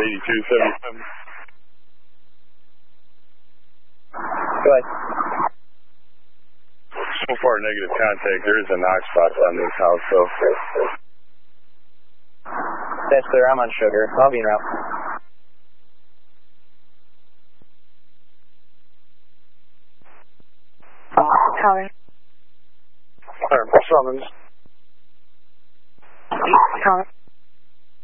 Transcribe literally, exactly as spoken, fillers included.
eighty-two seventy-seven. Go ahead. So far, negative contact. There is a knock spot on this house, so. That's clear. I'm on Sugar. I'll be en route. Tower. Alright, Summons. Tower.